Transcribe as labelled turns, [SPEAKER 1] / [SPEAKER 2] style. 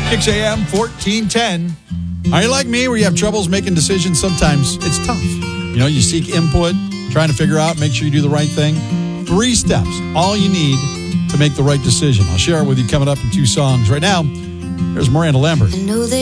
[SPEAKER 1] 6 a.m., 1410. Are you like me where you have troubles making decisions? Sometimes it's tough. You seek input, trying to figure out, make sure you do the right thing. 3 steps, all you need to make the right decision. I'll share it with you coming up in 2 songs. Right now, there's Miranda Lambert.
[SPEAKER 2] I know that